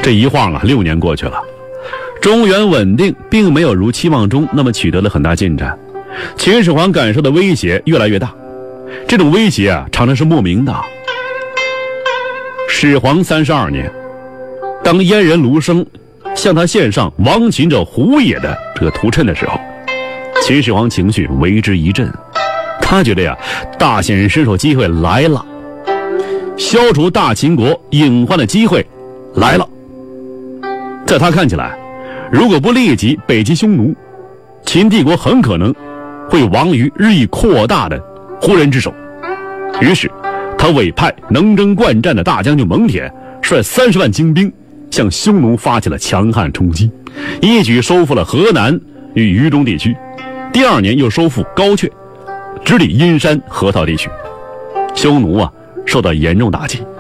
这一晃啊，6年过去了，中原稳定并没有如期望中那么取得了很大进展。秦始皇感受的威胁越来越大，这种威胁啊，常常是莫名的。始皇32年，当燕人卢生向他献上亡秦者胡也的这个图谶的时候，秦始皇情绪为之一振，他觉得呀，大显身手机会来了，消除大秦国隐患的机会来了。在他看起来，如果不立即北击匈奴，秦帝国很可能会亡于日益扩大的胡人之手。于是他委派能征惯战的大将军蒙恬率30万精兵向匈奴发起了强悍冲击，一举收复了河南与渝中地区。第2年又收复高阙，直抵阴山河套地区。匈奴啊受到严重打击，